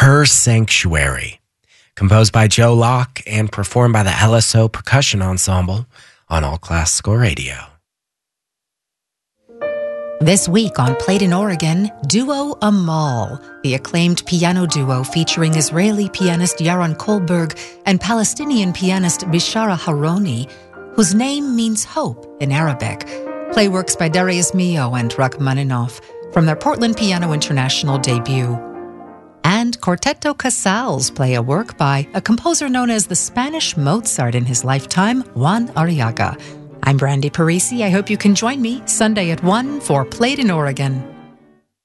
Her Sanctuary, composed by Joe Locke and performed by the LSO Percussion Ensemble on All Classical Radio. This week on Played in Oregon, duo Amal, the acclaimed piano duo featuring Israeli pianist Yaron Kohlberg and Palestinian pianist Bishara Haroni, whose name means hope in Arabic. Play works by Darius Milhaud and Rachmaninoff from their Portland Piano International debut. And Quartetto Casals play a work by a composer known as the Spanish Mozart in his lifetime, Juan Arriaga. I'm Brandy Parisi. I hope you can join me Sunday at 1 for Played in Oregon.